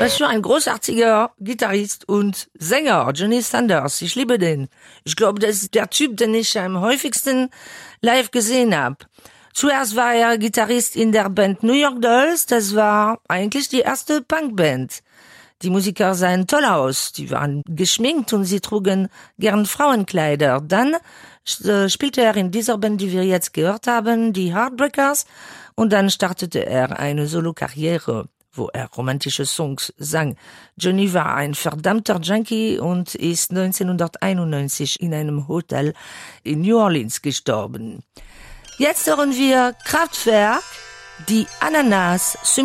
Was für ein großartiger Gitarrist und Sänger, Johnny Sanders. Ich liebe den. Ich glaube, das ist der Typ, den ich am häufigsten live gesehen habe. Zuerst war er Gitarrist in der Band New York Dolls. Das war eigentlich die erste Punkband. Die Musiker sahen toll aus. Die waren geschminkt und sie trugen gern Frauenkleider. Dann spielte er in dieser Band, die wir jetzt gehört haben, die Heartbreakers. Und dann startete er eine Solokarriere, wo er romantische Songs sang. Johnny war ein verdammter Junkie und ist 1991 in einem Hotel in New Orleans gestorben. Jetzt hören wir Kraftwerk, die Ananas